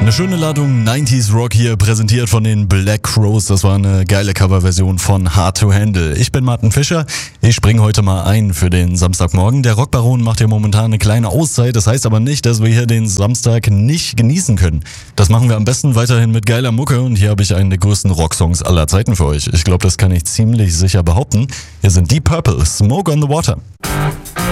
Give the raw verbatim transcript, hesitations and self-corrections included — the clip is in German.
Eine schöne Ladung neunziger Rock hier, präsentiert von den Black Crowes. Das war eine geile Coverversion von Hard to Handle. Ich bin Martin Fischer. Ich springe heute mal ein für den Samstagmorgen. Der Rockbaron macht hier momentan eine kleine Auszeit. Das heißt aber nicht, dass wir hier den Samstag nicht genießen können. Das machen wir am besten weiterhin mit geiler Mucke. Und hier habe ich einen der größten Rocksongs aller Zeiten für euch. Ich glaube, das kann ich ziemlich sicher behaupten. Hier sind Deep Purple, Smoke on the Water.